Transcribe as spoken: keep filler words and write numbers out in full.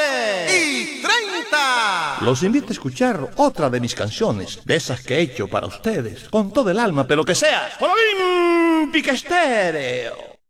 doce y treinta. Los invito a escuchar otra de mis canciones, de esas que he hecho para ustedes, con todo el alma, pero que sea Olímpica Estéreo.